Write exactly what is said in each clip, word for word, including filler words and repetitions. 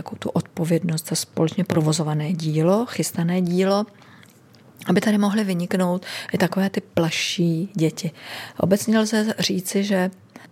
takovou tu odpovědnost za společně provozované dílo, chystané dílo, aby tady mohly vyniknout i takové ty plaší děti. Obecně lze říci, že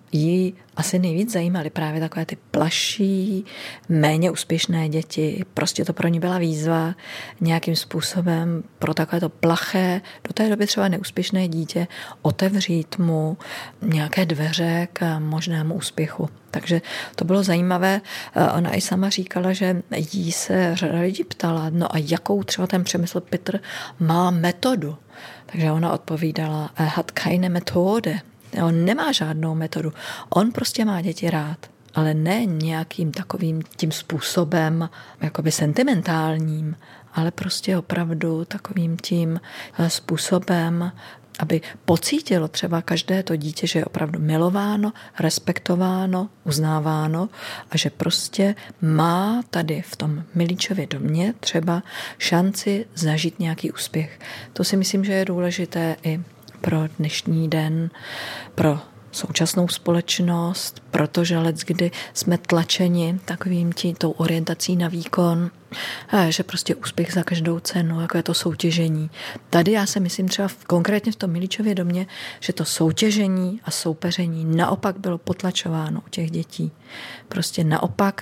jí asi nejvíc zajímaly právě takové ty plaší, méně úspěšné děti. Prostě to pro ní byla výzva nějakým způsobem pro takové to plaché, do té doby třeba neúspěšné dítě otevřít mu nějaké dveře k možnému úspěchu. Takže to bylo zajímavé. Ona i sama říkala, že jí se řada lidí ptala, no a jakou třeba ten Přemysl Pitter má metodu. Takže ona odpovídala, er hat keine Methode. On nemá žádnou metodu. On prostě má děti rád, ale ne nějakým takovým tím způsobem jakoby sentimentálním, ale prostě opravdu takovým tím způsobem, aby pocítilo třeba každé to dítě, že je opravdu milováno, respektováno, uznáváno a že prostě má tady v tom Milíčově domě třeba šanci zažít nějaký úspěch. To si myslím, že je důležité i pro dnešní den, pro současnou společnost, protože leckdy jsme tlačeni takovým tí, tou orientací na výkon, že prostě úspěch za každou cenu, jako je to soutěžení. Tady já si myslím třeba v, konkrétně v tom Milíčově domě, že to soutěžení a soupeření naopak bylo potlačováno u těch dětí. Prostě naopak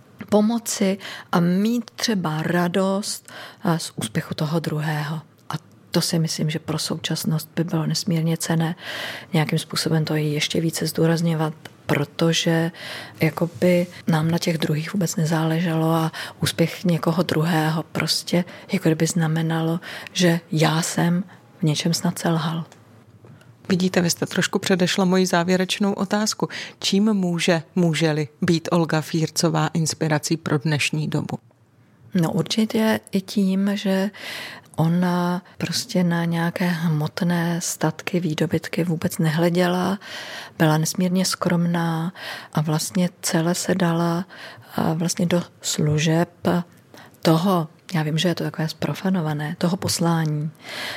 pomoci a mít třeba radost z úspěchu toho druhého. To si myslím, že pro současnost by bylo nesmírně cenné nějakým způsobem to i ještě více zdůrazňovat, protože jakoby nám na těch druhých vůbec nezáleželo a úspěch někoho druhého prostě jako kdyby znamenalo, že já jsem v něčem snad selhal. Vidíte, vy jste trošku předešla moji závěrečnou otázku. Čím může, může-li být Olga Fírcová inspirací pro dnešní dobu? No určitě i tím, že ona prostě na nějaké hmotné statky, výdobytky vůbec nehleděla, byla nesmírně skromná a vlastně celé se dala vlastně do služeb toho, já vím, že je to takové zprofanované, toho poslání,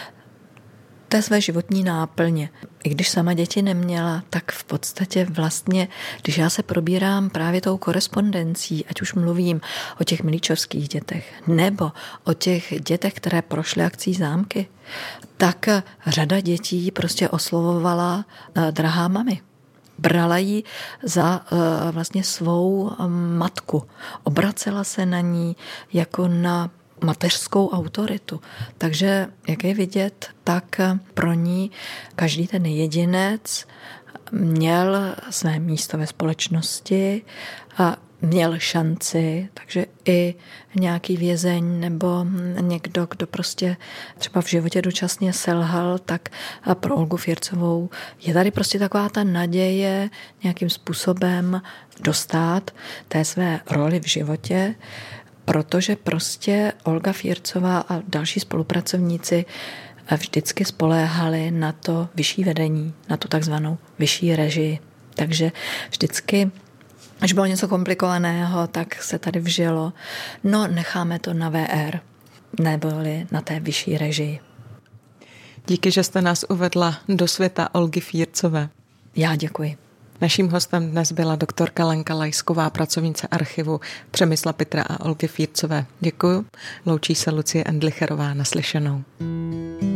té své životní náplně. I když sama děti neměla, tak v podstatě vlastně, když já se probírám právě tou korespondencí, ať už mluvím o těch milíčovských dětech, nebo o těch dětech, které prošly akcí Zámky, tak řada dětí prostě oslovovala drahá mami. Brala ji za vlastně svou matku. Obracela se na ní jako na mateřskou autoritu. Takže, jak je vidět, tak pro ní každý ten jedinec měl své místo ve společnosti a měl šanci, takže i nějaký vězeň nebo někdo, kdo prostě třeba v životě dočasně selhal, tak pro Olgu Fírcovou je tady prostě taková ta naděje nějakým způsobem dostát té své roli v životě, protože prostě Olga Fírcová a další spolupracovníci vždycky spoléhali na to vyšší vedení, na tu takzvanou vyšší režii. Takže vždycky, až bylo něco komplikovaného, tak se tady vžilo, no necháme to na V R, neboli na té vyšší režii. Díky, že jste nás uvedla do světa Olgy Fírcové. Já děkuji. Naším hostem dnes byla doktorka Lenka Lajsková, pracovnice archivu Přemysla Pittera a Olgy Fírcové. Děkuju. Loučí se Lucie Endlicherová, naslyšenou.